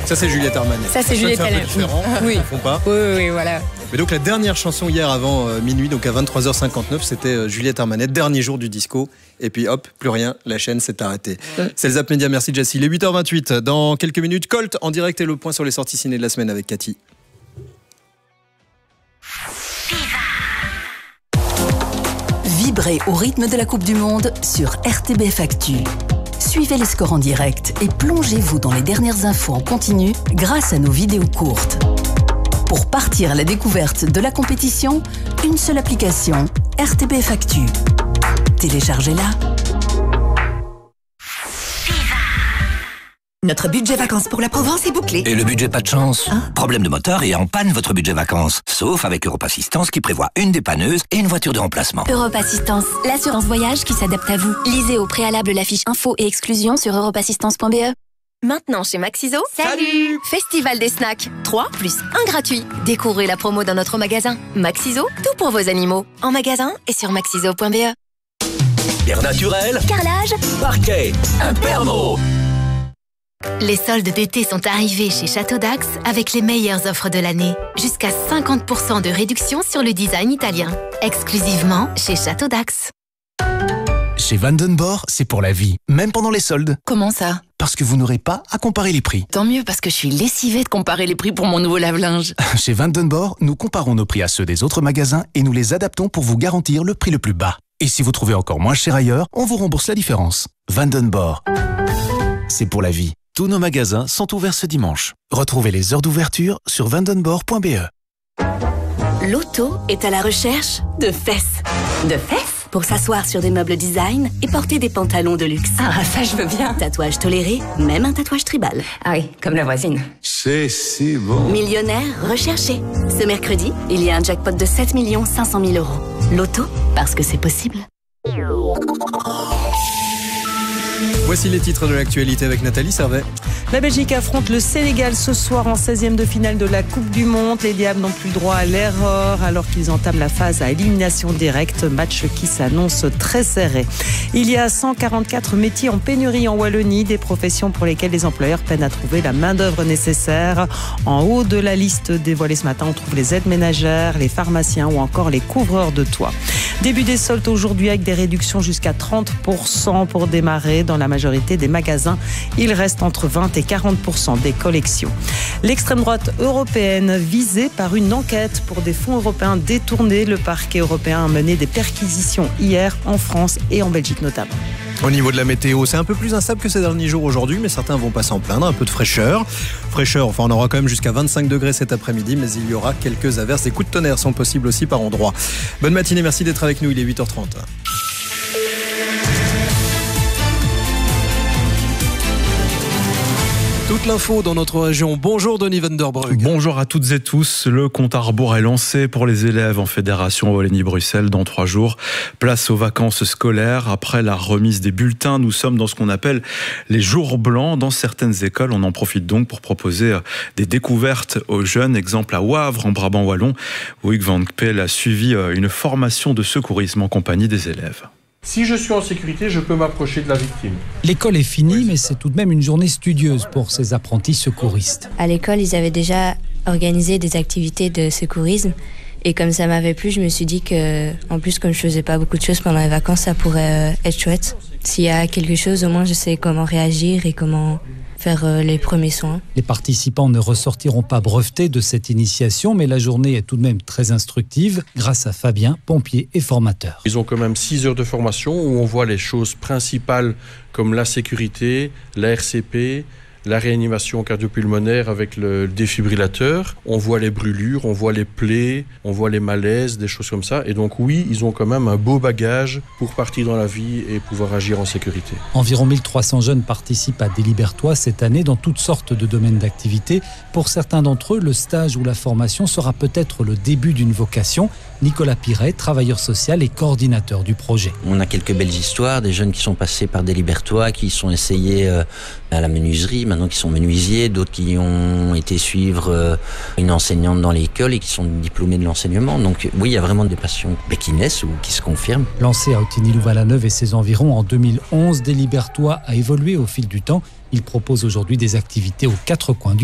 Ça, c'est Juliette Armanet. Ça, c'est Juliette Armanet. Armanet. Oui. Ils font pas. Oui, voilà. Mais donc, la dernière chanson hier avant minuit, donc à 23h59, c'était Juliette Armanet, dernier jour du disco. Et puis hop, plus rien, la chaîne s'est arrêtée. C'est le Zap Média, merci Jessie. Il est 8h28. Dans quelques minutes, Colt en direct et le point sur les sorties ciné de la semaine avec Cathy. Vibrez au rythme de la Coupe du Monde sur RTBF Actu. Suivez les scores en direct et plongez-vous dans les dernières infos en continu grâce à nos vidéos courtes. Pour partir à la découverte de la compétition, une seule application, RTBF Actu. Téléchargez-la. Notre budget vacances pour la Provence est bouclé. Et le budget pas de chance? Problème de moteur et en panne votre budget vacances. Sauf avec Europe Assistance qui prévoit une dépanneuse et une voiture de remplacement. Europe Assistance, l'assurance voyage qui s'adapte à vous. Lisez au préalable la fiche info et exclusion sur europeassistance.be. Maintenant chez Maxiso, salut! Festival des snacks, 3 plus 1 gratuit. Découvrez la promo dans notre magasin. Maxiso, tout pour vos animaux. En magasin et sur maxiso.be. Pierre naturel, Carrelage, parquet, Impermo. les soldes d'été sont arrivés chez Château d'Axe avec les meilleures offres de l'année. Jusqu'à 50% de réduction sur le design italien. Exclusivement chez Château d'Axe. Chez Vandenborg, c'est pour la vie, même pendant les soldes. Comment ça? Parce que vous n'aurez pas à comparer les prix. Tant mieux, parce que je suis lessivée de comparer les prix pour mon nouveau lave-linge. Chez Vandenborg, nous comparons nos prix à ceux des autres magasins et nous les adaptons pour vous garantir le prix le plus bas. Et si vous trouvez encore moins cher ailleurs, on vous rembourse la différence. Vandenborg, c'est pour la vie. Tous nos magasins sont ouverts ce dimanche. Retrouvez les heures d'ouverture sur vandenborg.be. L'auto est à la recherche de fesses. De fesses? Pour s'asseoir sur des meubles design et porter des pantalons de luxe. Ah, ça, je veux bien. Tatouage toléré, même un tatouage tribal. Ah oui, comme la voisine. C'est si bon. Millionnaire recherché. Ce mercredi, il y a un jackpot de 7 500 000 euros. L'auto, parce que c'est possible. Voici les titres de l'actualité avec Nathalie Servet. La Belgique affronte le Sénégal ce soir en 16e de finale de la Coupe du Monde. Les Diables n'ont plus le droit à l'erreur alors qu'ils entament la phase à élimination directe. Match qui s'annonce très serré. Il y a 144 métiers en pénurie en Wallonie, des professions pour lesquelles les employeurs peinent à trouver la main-d'œuvre nécessaire. En haut de la liste dévoilée ce matin, on trouve les aides ménagères, les pharmaciens ou encore les couvreurs de toit. Début des soldes aujourd'hui avec des réductions jusqu'à 30% pour démarrer. Dans la majorité des magasins, il reste entre 20 et 40% des collections. L'extrême droite européenne visée par une enquête pour des fonds européens détournés. Le parquet européen a mené des perquisitions hier en France et en Belgique notamment. Au niveau de la météo, c'est un peu plus instable que ces derniers jours aujourd'hui, mais certains vont pas s'en plaindre. Un peu de fraîcheur. Enfin, on aura quand même jusqu'à 25 degrés cet après-midi, mais il y aura quelques averses. Des coups de tonnerre sont possibles aussi par endroits. Bonne matinée, merci d'être avec nous. Il est 8h30. Toute l'info dans notre région. Bonjour Denis Vanderbrugge. Bonjour à toutes et tous. Le compte à rebours est lancé pour les élèves en fédération Wallonie-Bruxelles dans 3 jours. Place aux vacances scolaires. Après la remise des bulletins, nous sommes dans ce qu'on appelle les jours blancs. Dans certaines écoles, on en profite donc pour proposer des découvertes aux jeunes. Exemple à Wavre, en Brabant wallon, où Hugues Van Kpel a suivi une formation de secourisme en compagnie des élèves. Si je suis en sécurité, je peux m'approcher de la victime. L'école est finie, mais c'est tout de même une journée studieuse pour ces apprentis secouristes. À l'école, ils avaient déjà organisé des activités de secourisme. Et comme ça m'avait plu, je me suis dit que, en plus, comme je faisais pas beaucoup de choses pendant les vacances, ça pourrait être chouette. S'il y a quelque chose, au moins, je sais comment réagir et comment faire les premiers soins. Les participants ne ressortiront pas brevetés de cette initiation, mais la journée est tout de même très instructive grâce à Fabien, pompier et formateur. Ils ont quand même 6 heures de formation où on voit les choses principales comme la sécurité, la RCP, la réanimation cardio-pulmonaire avec le défibrillateur. On voit les brûlures, on voit les plaies, on voit les malaises, des choses comme ça. Et donc oui, ils ont quand même un beau bagage pour partir dans la vie et pouvoir agir en sécurité. Environ 1300 jeunes participent à Delibertois cette année dans toutes sortes de domaines d'activité. Pour certains d'entre eux, le stage ou la formation sera peut-être le début d'une vocation. Nicolas Piret, travailleur social et coordinateur du projet. On a quelques belles histoires, des jeunes qui sont passés par Delibertois, qui sont essayés à la menuiserie, maintenant qui sont menuisiers, d'autres qui ont été suivre une enseignante dans l'école et qui sont diplômés de l'enseignement. Donc oui, il y a vraiment des passions qui naissent ou qui se confirment. Lancé à Ottigny-Louvain-la-Neuve et ses environs en 2011, Delibertois a évolué au fil du temps. Il propose aujourd'hui des activités aux 4 coins du